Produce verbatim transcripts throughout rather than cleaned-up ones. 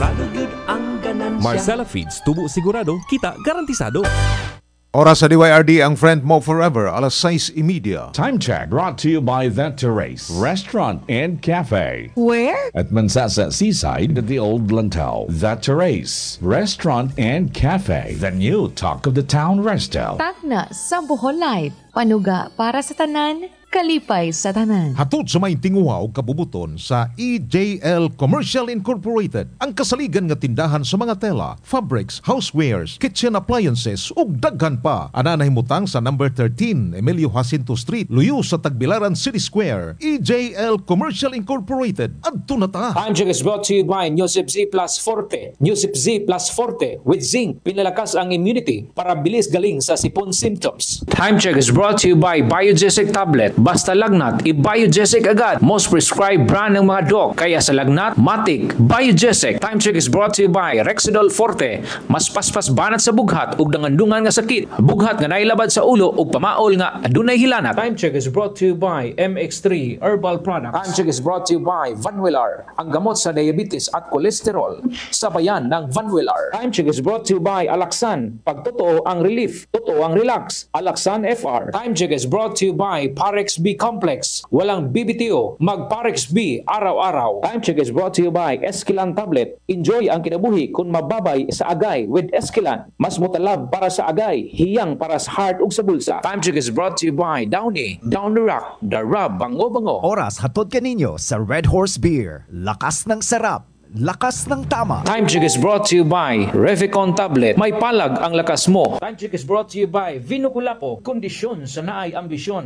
sigurado yun ang ganansya. Marcela Feeds, tubo sigurado, kita garantisado. Oras sa D Y R D, ang friend mo forever, alas sais y media. Time check brought to you by The Terrace Restaurant and Cafe. Where? At Mansasa Seaside at the Old Lantau. The Terrace Restaurant and Cafe. The new talk of the town resto. Tagna sa Bohol Life. Panuga para sa tanan, kalipay sa tanan. Hatod sa may tinguha o kabubuton sa E J L Commercial Incorporated, ang kasaligan nga tindahan sa mga tela, fabrics, housewares, kitchen appliances ug daghan pa. Ana nahimutang sa number thirteen Emilio Jacinto Street, luyo sa Tagbilaran City Square. E J L Commercial Incorporated. Adto na ta. Time check is brought to you by Newsip Z Plus Forte. Newsip Z Plus Forte with zinc, pinalakas ang immunity para bilis galing sa sipon symptoms. Time check is brought to you by Biogesic Tablet. Basta lagnat, i-Biogesic agad. Most prescribed brand ng mga doc. Kaya sa lagnat, matik, Biogesic. Time check is brought to you by Rexidol Forte. Mas paspas banat sa bughat ug nangandungan nga sakit. Bughat nga nailabad sa ulo ug pamaol nga adunay hilanat. Time check is brought to you by M X three Herbal Products. Time check is brought to you by Vanwillar, ang gamot sa diabetes at kolesterol. Sabayan ng Vanwillar. Time check is brought to you by Alaxan. Pag totoo ang relief, totoo ang relax. Alaxan F R. Time check is brought to you by Parex B Complex. Walang B B T O, mag Parex B araw-araw. Time check is brought to you by Esquilan Tablet. Enjoy ang kinabuhi kung mababay sa agay with Esquilan. Mas mutalab para sa agay, hiyang para sa heart ug sa bulsa. Time check is brought to you by Downy, Down the Rock, The Rub, Bango-Bango. Oras hatod kaninyo sa Red Horse Beer. Lakas ng sarap, lakas ng tama. Time check is brought to you by Revicon Tablet. May palag ang lakas mo. Time check is brought to you by Vinoculapo. Kondisyon sa naay ambisyon.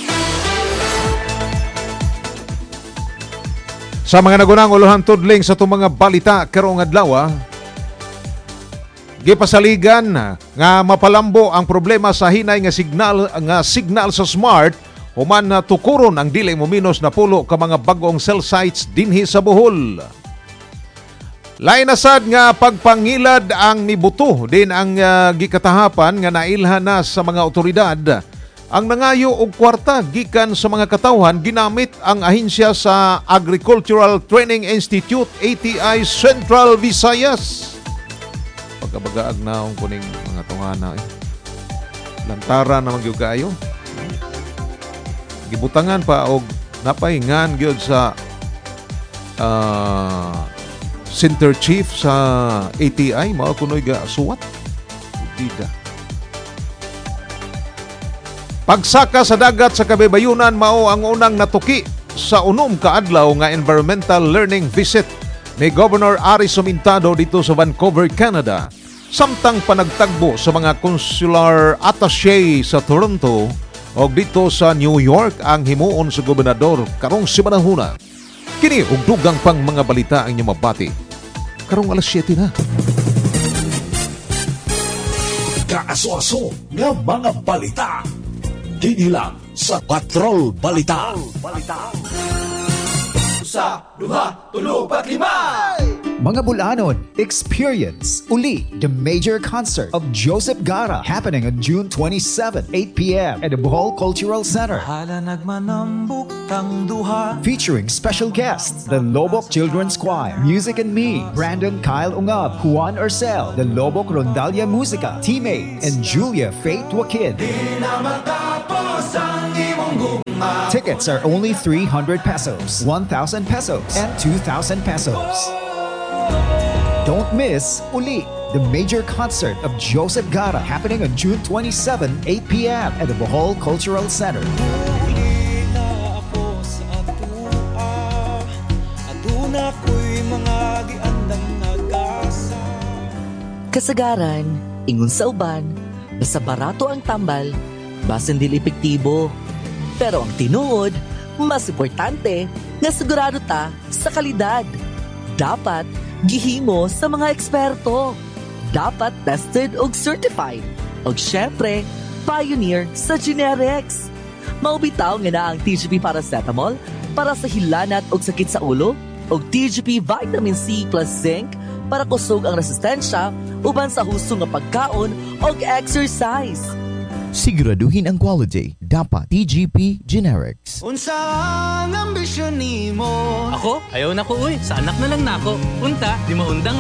Sa mga nagunang uluhan tudling sa itong mga balita karong adlaw, gipasaligan nga mapalambo ang problema sa hinay nga signal nga signal sa smart human na tukuron ang dili mo minus na pulo ka mga bagong cell sites dinhi sa Bohol. Lain na sad nga pagpangilad ang mibuto din ang uh, gikatahapan nga nailhan na sa mga otoridad. Ang nangayo og kwarta gikan sa mga katawhan ginamit ang ahensya sa Agricultural Training Institute A T I Central Visayas. Pagkabagaag na ang kuning mga tungana eh. Lantara na magyud kaayo. Gibutangan pa og napahingan gyud sa uh, Center Chief sa A T I mao kunoy ga suwat. Bida. Pagsaka sa dagat sa Kabaybayunan mao ang unang natuki sa unom ka adlaw nga environmental learning visit ni Governor Ari Sumintado dito sa Vancouver, Canada. Samtang panagtagbo sa mga consular attaché sa Toronto o dito sa New York ang himuon sa gobernador karong simanahuna. Kini ug dugang pang mga balita ang inyong mabati. Karong alas siyete na. Kaaso-aso nga mga balita. Dini lang sa Patrol Balita. Sa duha, tulo, pat lima. Mga Bulanon, experience uli the major concert of Joseph Gara happening on June twenty-seventh, eight p.m. at the Bohol Cultural Center. Featuring special guests, the Lobok Children's Choir, Music and Me, Brandon Kyle Ungab, Juan Urcel, the Lobok Rondalia Musica, Teammates, and Julia Faith Wakid. Tickets are only three hundred pesos, one thousand pesos, and two thousand pesos. Don't miss Uli, the major concert of Joseph Gara happening on June twenty-seventh, eight p.m. at the Bohol Cultural Center. Kasagaran, ingon sa uban, basta barato ang tambal, basin dili epektibo. Pero ang tinuod, mas importante, nga sigurado ta sa kalidad. Dapat gihimo sa mga eksperto. Dapat tested og certified. Og syempre, pioneer sa generics. Maubitaw nga na ang T G P Paracetamol para sa hilanat og sakit sa ulo, og T G P Vitamin C plus Zinc para kusog ang resistensya uban sa husto nga pagkaon og exercise. Siguraduhin ang quality. Dapat T G P Generics. Unsa ang ambisyon nimo? Ako? Ayaw na ko uy. Sa anak na lang nako. Unta, di maundang